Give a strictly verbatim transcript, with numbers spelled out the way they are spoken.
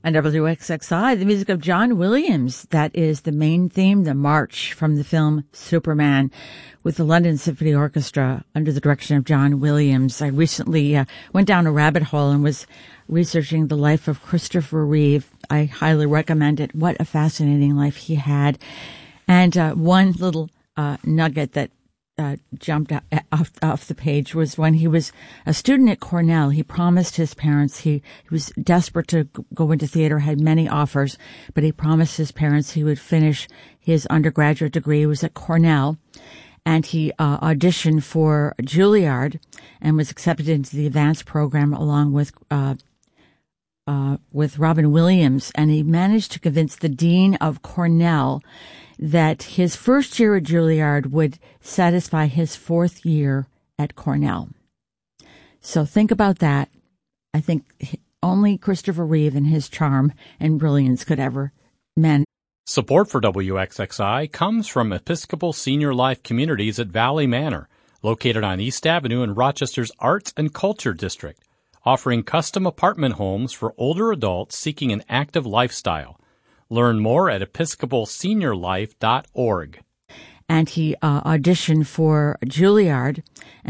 On W X X I, the music of John Williams. That is the main theme, the march from the film Superman, with the London Symphony Orchestra under the direction of John Williams. I recently uh, went down a rabbit hole and was researching the life of Christopher Reeve. I highly recommend it. What a fascinating life he had. And uh, one little uh, nugget that Uh, jumped out, off, off the page was when he was a student at Cornell. He promised his parents, he, he was desperate to go into theater, had many offers, but he promised his parents he would finish his undergraduate degree. He was at Cornell, and he uh, auditioned for Juilliard and was accepted into the advanced program along with uh, uh, with Robin Williams, and he managed to convince the dean of Cornell that his first year at Juilliard would satisfy his fourth year at Cornell. So think about that. I think only Christopher Reeve and his charm and brilliance could ever manage. Support for W X X I comes from Episcopal Senior Life Communities at Valley Manor, located on East Avenue in Rochester's Arts and Culture District, offering custom apartment homes for older adults seeking an active lifestyle. Learn more at episcopal senior life dot org. And he uh, auditioned for Juilliard